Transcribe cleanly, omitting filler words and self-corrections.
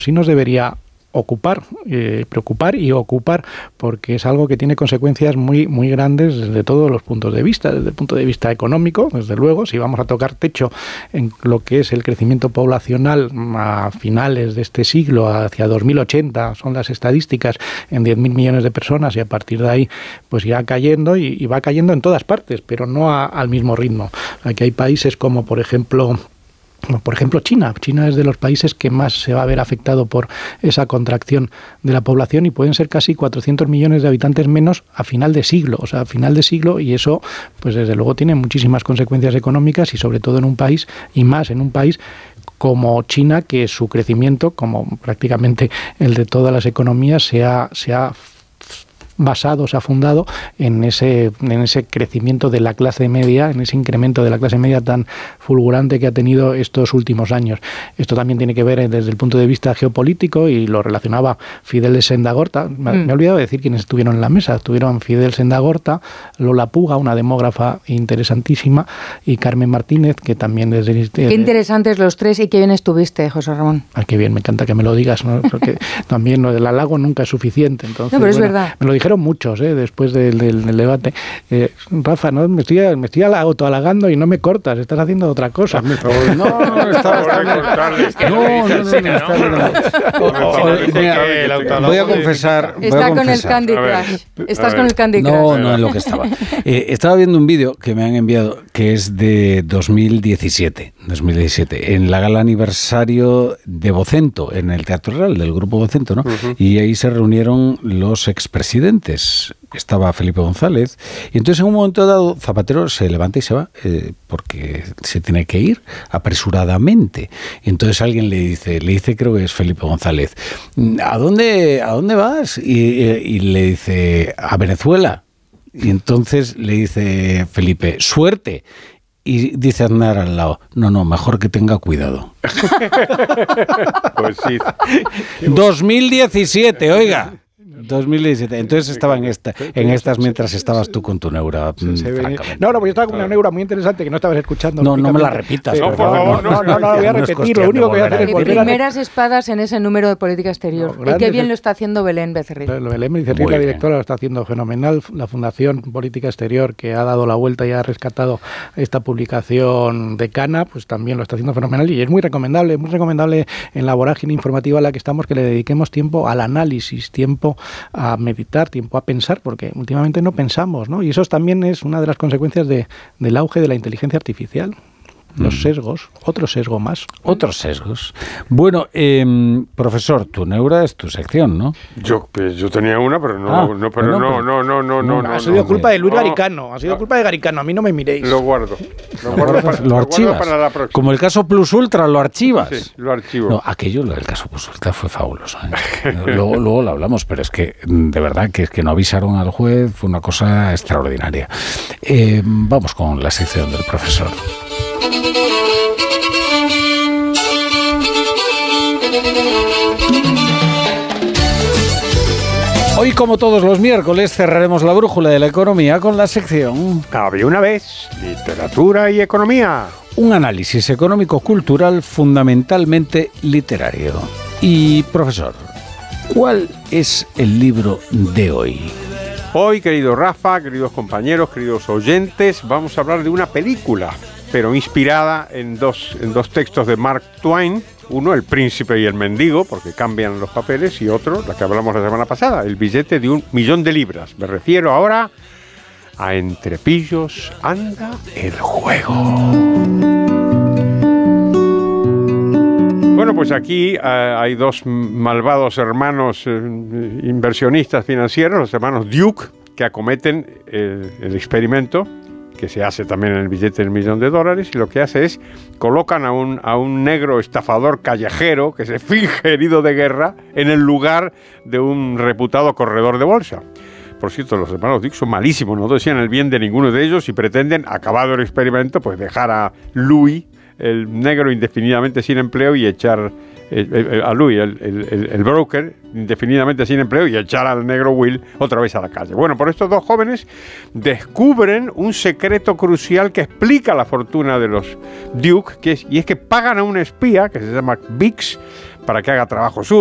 sí nos debería preocupar y ocupar, porque es algo que tiene consecuencias muy, muy grandes desde todos los puntos de vista. Desde el punto de vista económico, desde luego, si vamos a tocar techo en lo que es el crecimiento poblacional a finales de este siglo, hacia 2080, son las estadísticas, en 10.000 millones de personas, y a partir de ahí pues irá cayendo y va cayendo en todas partes, pero no al mismo ritmo. Aquí hay países como, por ejemplo, China. China es de los países que más se va a ver afectado por esa contracción de la población, y pueden ser casi 400 millones de habitantes menos a final de siglo. Y eso, pues desde luego, tiene muchísimas consecuencias económicas, y sobre todo en un país, y más en un país como China, que su crecimiento, como prácticamente el de todas las economías, se ha fundado en ese crecimiento de la clase media, en ese incremento de la clase media tan fulgurante que ha tenido estos últimos años. Esto también tiene que ver desde el punto de vista geopolítico, y lo relacionaba Fidel Sendagorta. Me he olvidado de decir quiénes estuvieron en la mesa. Estuvieron Fidel Sendagorta, Lola Puga, una demógrafa interesantísima, y Carmen Martínez, que también desde... Qué interesantes los tres, y qué bien estuviste, José Ramón. Qué bien, me encanta que me lo digas, ¿no? Porque también lo del halago nunca es suficiente. Entonces, no, pero es verdad. Me lo dijeron muchos, después del debate. Rafa, no, me estoy autohalagando y no me cortas, estás haciendo otra cosa. Voy a confesar. Con el Candy Crush. Estás con el Candy Crush. No, en lo que estaba. Estaba viendo un vídeo que me han enviado que es de 2017, en la gala aniversario de Vocento, en el Teatro Real del Grupo Vocento, ¿no? Uh-huh. Y ahí se reunieron los expresidentes. Estaba Felipe González, y entonces en un momento dado Zapatero se levanta y se va, porque se tiene que ir apresuradamente. Y entonces alguien le dice, creo que es Felipe González, ¿a dónde vas? Y le dice, a Venezuela. Y entonces le dice Felipe, suerte. Y dice Aznar al lado, no, mejor que tenga cuidado. Pues sí. 2017, oiga. 2017. Entonces estaba en estas mientras estabas tú con tu neura. Francamente. No, pues yo estaba con una neura muy interesante que no estabas escuchando. No me la repitas. No, por favor, no voy a repetir. Lo único que voy a hacer es volver a... primeras espadas en ese número de política exterior. Y qué bien lo está haciendo Belén Becerril. Belén Becerril, la directora, lo está haciendo fenomenal. La Fundación Política Exterior, que ha dado la vuelta y ha rescatado esta publicación de Cana, pues también lo está haciendo fenomenal, y es muy recomendable en la vorágine informativa en la que estamos, que le dediquemos tiempo al análisis, tiempo a meditar, tiempo a pensar, porque últimamente no pensamos, ¿no? Y eso también es una de las consecuencias del auge de la inteligencia artificial. Los sesgos, otro sesgo más. Otros sesgos. Bueno, profesor, tu neura es tu sección, ¿no? Yo tenía una, pero no. Ha sido culpa de Luis Garicano. Ha sido culpa de Garicano. A mí no me miréis. Lo guardo. Lo archivas. Para la próxima. Como el caso Plus Ultra, lo archivas. Sí, lo archivo. No, el caso Plus Ultra fue fabuloso. Luego lo hablamos, pero es que de verdad que no avisaron al juez, fue una cosa extraordinaria. Vamos con la sección del profesor. Hoy, como todos los miércoles, cerraremos la brújula de la economía con la sección Había una vez, literatura y economía. Un análisis económico-cultural fundamentalmente literario. Y, profesor, ¿cuál es el libro de hoy? Hoy, querido Rafa, queridos compañeros, queridos oyentes, vamos a hablar de una película, pero inspirada en dos textos de Mark Twain. Uno, El príncipe y el mendigo, porque cambian los papeles, y otro, la que hablamos la semana pasada, El billete de $1.000.000 de libras. Me refiero ahora a Entre pillos anda el juego. Bueno, pues aquí hay dos malvados hermanos inversionistas financieros, los hermanos Duke, que acometen el experimento que se hace también en el billete del $1.000.000, y lo que hace es colocan a un negro estafador callejero que se finge herido de guerra en el lugar de un reputado corredor de bolsa. Por cierto, los hermanos Duke son malísimos, no desean el bien de ninguno de ellos y pretenden, acabado el experimento, pues dejar a Louis, el negro, indefinidamente sin empleo, y echar a Louis, el broker, indefinidamente sin empleo, y echar al negro Will otra vez a la calle. Bueno, por estos dos jóvenes descubren un secreto crucial que explica la fortuna de los Duke, y es que pagan a un espía que se llama Biggs para que haga trabajo